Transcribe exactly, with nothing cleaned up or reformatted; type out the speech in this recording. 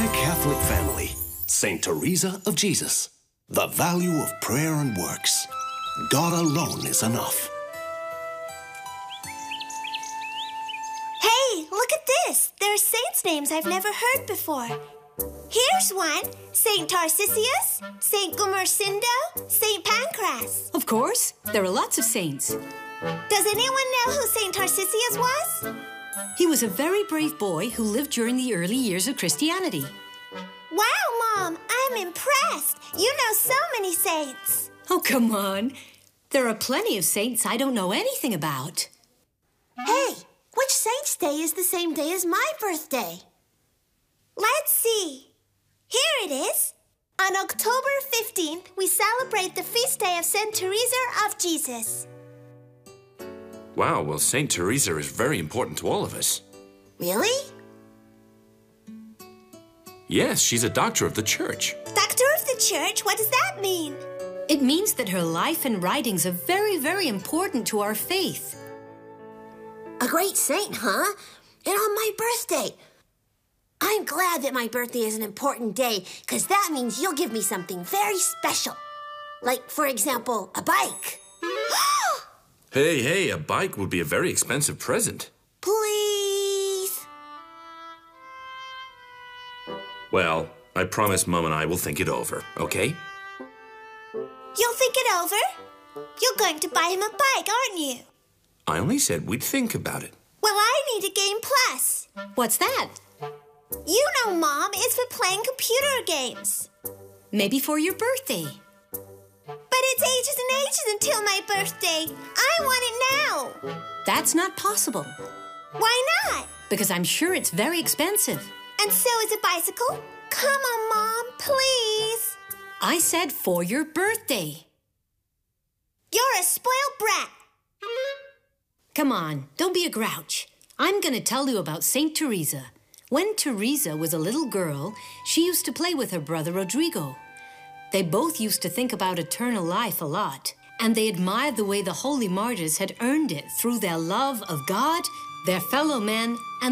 Catholic family, Saint Teresa of Jesus. The value of prayer and works. God alone is enough. Hey, look at this. There are saints' names I've never heard before. Here's one. Saint Tarcisius, Saint Gumersindo, Saint Pancras. Of course. There are lots of saints. Does anyone know who Saint Tarcisius was? He was a very brave boy who lived during the early years of Christianity. Wow, Mom, I'm impressed. You know so many saints. Oh, come on. There are plenty of saints I don't know anything about. Hey, which saint's day is the same day as my birthday? Let's see. Here it is. On October fifteenth, we celebrate the feast day of Saint Teresa of Jesus. Wow, well, Saint Teresa is very important to all of us. Really? Yes, she's a doctor of the church. Doctor of the church? What does that mean? It means that her life and writings are very, very important to our faith. A great saint, huh? And on my birthday. I'm glad that my birthday is an important day, because that means you'll give me something very special. Like, for example, a bike. Hey, hey, a bike would be a very expensive present. Please. Well, I promise Mom and I will think it over, okay? You'll think it over? You're going to buy him a bike, aren't you? I only said we'd think about it. Well, I need a Game Plus. What's that? You know, Mom, it's for playing computer games. Maybe for your birthday. But it's ages and ages until my birthday. I want it now. That's not possible. Why not? Because I'm sure it's very expensive. And so is a bicycle. Come on, Mom, please. I said for your birthday. You're a spoiled brat. Come on, don't be a grouch. I'm going to tell you about Saint Teresa. When Teresa was a little girl, she used to play with her brother Rodrigo. They both used to think about eternal life a lot, and they admired the way the holy martyrs had earned it through their love of God, their fellow men, and